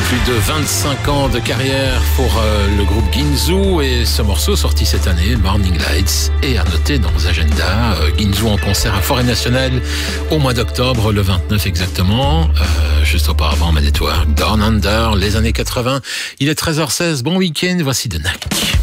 Plus de 25 ans de carrière pour le groupe Ginzu et ce morceau sorti cette année, Morning Lights, est à noter dans vos agendas. Ginzu en concert à Forêt Nationale au mois d'octobre, le 29 exactement. Juste auparavant, Man at Work, Down Under, les années 80. Il est 13h16, bon week-end, voici The Knack.